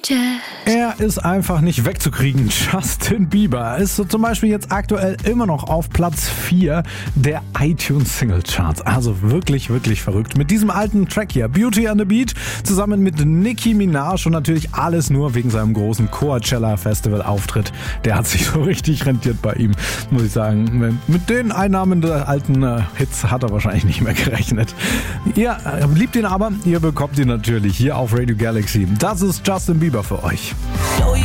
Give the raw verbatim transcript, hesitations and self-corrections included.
Er ist einfach nicht wegzukriegen. Justin Bieber ist so zum Beispiel jetzt aktuell immer noch auf Platz vier der iTunes Single Charts. Also wirklich, wirklich verrückt. Mit diesem alten Track hier, Beauty and the Beat, zusammen mit Nicki Minaj und natürlich alles nur wegen seinem großen Coachella Festival Auftritt. Der hat sich so richtig rentiert bei ihm, muss ich sagen. Mit den Einnahmen der alten äh, Hits hat er wahrscheinlich nicht mehr gerechnet. Ihr äh, liebt ihn aber, ihr bekommt ihn natürlich hier auf Radio Galaxy. Das ist Justin Bieber für euch.